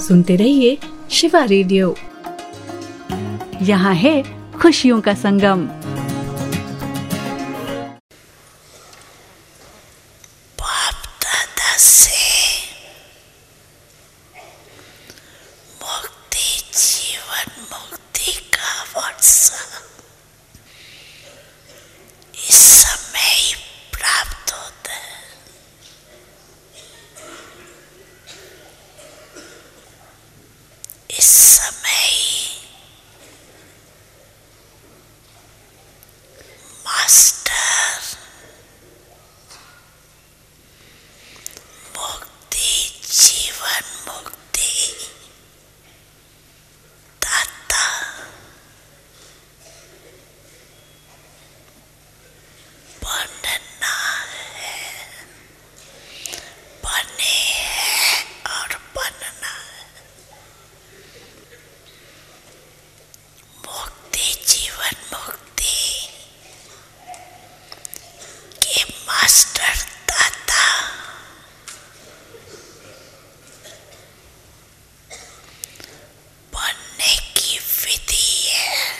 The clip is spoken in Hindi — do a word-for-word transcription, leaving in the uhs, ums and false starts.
सुनते रहिए शिवा रेडियो। यहाँ है खुशियों का संगम। बाप दादा से मुक्ति, जीवन मुक्ति का वर्षा इस समय ही प्राप्त होता है। इस समय ही मास्टर मुक्ति, जीवन मुक्ति दाता बनना है, बने हैं और बनना है। मुक्ति, जीवन मुक्ति के मास्टर